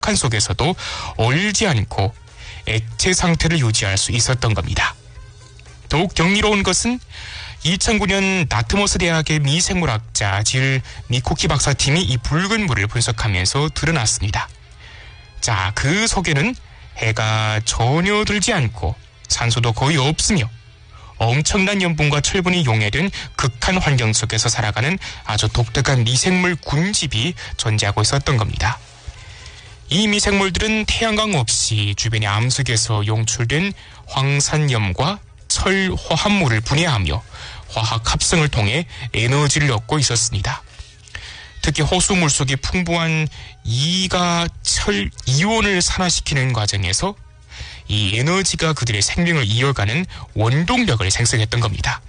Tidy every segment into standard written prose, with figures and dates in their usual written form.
한 속에서도 얼지 않고 액체 상태를 유지할 수 있었던 겁니다. 더욱 경이로운 것은 2009년 다트머스 대학의 미생물학자 질 미코키 박사팀이 이 붉은 물을 분석하면서 드러났습니다. 자, 그 속에는 해가 전혀 들지 않고 산소도 거의 없으며 엄청난 염분과 철분이 용해된 극한 환경 속에서 살아가는 아주 독특한 미생물 군집이 존재하고 있었던 겁니다. 이 미생물들은 태양광 없이 주변의 암석에서 용출된 황산염과 철 화합물을 분해하며 화학 합성을 통해 에너지를 얻고 있었습니다. 특히 호수 물속에 풍부한 이가 철 이온을 산화시키는 과정에서 이 에너지가 그들의 생명을 이어가는 원동력을 생성했던 겁니다.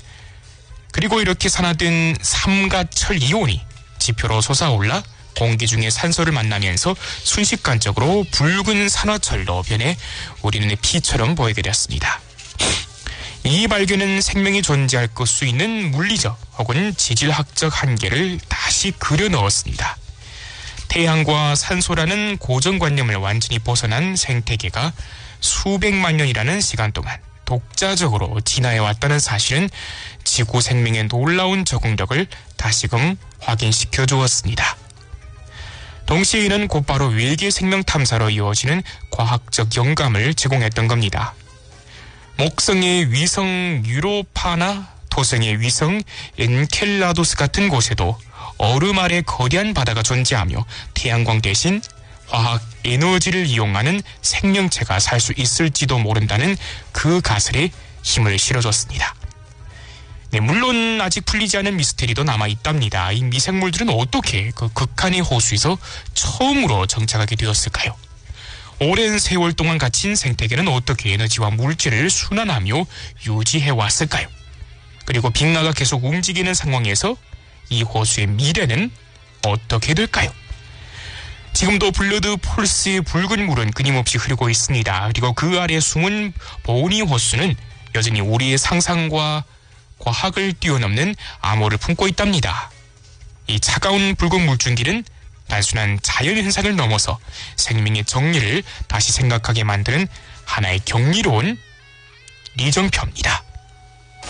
그리고 이렇게 산화된 삼가 철 이온이 지표로 솟아올라 공기 중에 산소를 만나면서 순식간적으로 붉은 산화철로 변해 우리 눈에 피처럼 보이게 되었습니다. 이 발견은 생명이 존재할 수 있는 물리적 혹은 지질학적 한계를 다시 그려 넣었습니다. 태양과 산소라는 고정관념을 완전히 벗어난 생태계가 수백만 년이라는 시간 동안 독자적으로 진화해왔다는 사실은 지구 생명의 놀라운 적응력을 다시금 확인시켜 주었습니다. 동시에 이는 곧바로 외계 생명 탐사로 이어지는 과학적 영감을 제공했던 겁니다. 목성의 위성 유로파나 토성의 위성 엔켈라도스 같은 곳에도 얼음 아래 거대한 바다가 존재하며 태양광 대신 화학 에너지를 이용하는 생명체가 살 수 있을지도 모른다는 그 가설에 힘을 실어줬습니다. 네, 물론 아직 풀리지 않은 미스테리도 남아있답니다. 이 미생물들은 어떻게 그 극한의 호수에서 처음으로 정착하게 되었을까요? 오랜 세월 동안 갇힌 생태계는 어떻게 에너지와 물질을 순환하며 유지해왔을까요? 그리고 빙하가 계속 움직이는 상황에서 이 호수의 미래는 어떻게 될까요? 지금도 블러드 폴스의 붉은 물은 끊임없이 흐르고 있습니다. 그리고 그 아래 숨은 보니 호수는 여전히 우리의 상상과 과학을 뛰어넘는 암호를 품고 있답니다. 이 차가운 붉은 물줄기는 단순한 자연현상을 넘어서 생명의 정리를 다시 생각하게 만드는 하나의 경이로운 리정표입니다.